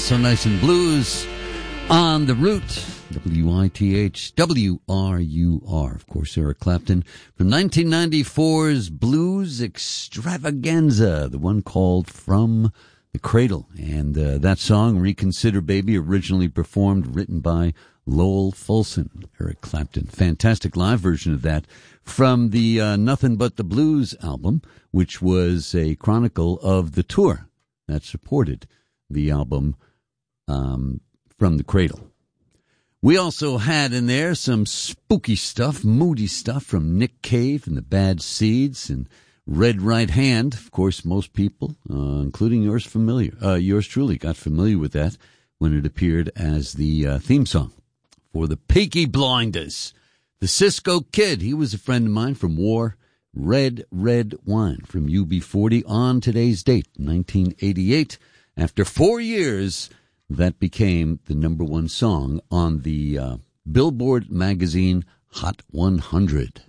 So Nice and Blues on the Root. WITH, WRUR. Of course, Eric Clapton from 1994's Blues Extravaganza, the one called From the Cradle. And that song, Reconsider Baby, originally performed, written by Lowell Fulson. Eric Clapton. Fantastic live version of that from the Nothing But the Blues album, which was a chronicle of the tour that supported the album From the Cradle. We also had in there some spooky stuff, moody stuff from Nick Cave and the Bad Seeds and Red Right Hand. Of course, most people, including yours truly, got familiar with that when it appeared as the theme song for the Peaky Blinders. The Cisco Kid, he was a friend of mine from War. Red Wine from UB40 on today's date, 1988. After 4 years, that became the number one song on the Billboard magazine Hot 100.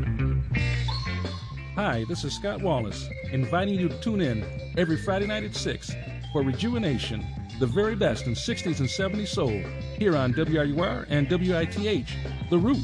Hi, this is Scott Wallace, inviting you to tune in every Friday night at 6 for Rejuvenation, the very best in 60s and 70s soul, here on WRUR and WITH, The Root.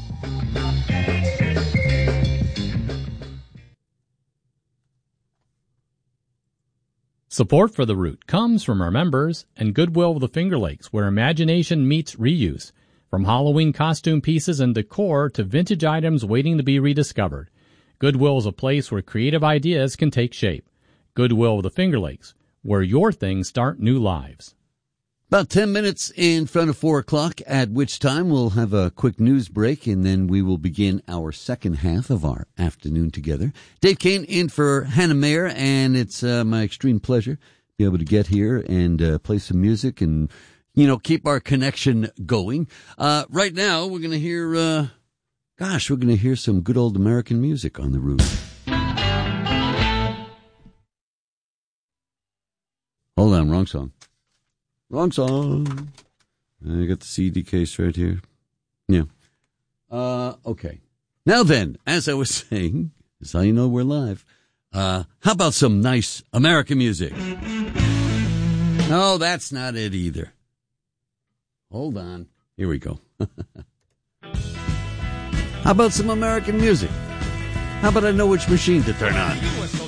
Support for The Root comes from our members and Goodwill of the Finger Lakes, where imagination meets reuse. From Halloween costume pieces and decor to vintage items waiting to be rediscovered, Goodwill is a place where creative ideas can take shape. Goodwill of the Finger Lakes, where your things start new lives. About 10 minutes in front of 4 o'clock, at which time we'll have a quick news break, and then we will begin our second half of our afternoon together. Dave Kane in for Hannah Mayer, and it's my extreme pleasure to be able to get here and play some music and, keep our connection going. Right now, we're going to hear, we're going to hear some good old American music on the Root. Hold on, wrong song. Wrong song. I got the CD case right here. Yeah. Okay. Now then, as I was saying, that's how you know we're live. How about some nice American music? No, that's not it either. Hold on. Here we go. How about some American music? How about I know which machine to turn on?